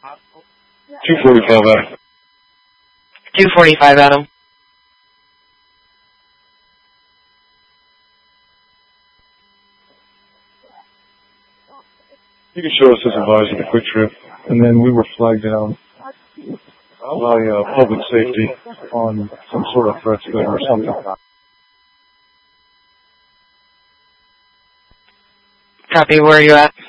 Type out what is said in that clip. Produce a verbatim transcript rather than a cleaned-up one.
two forty-five, Adam. two forty-five, Adam. You can show us as advisor the quick trip, and then we were flagged down by uh, public safety on some sort of threats thing or something. Copy, where are you at?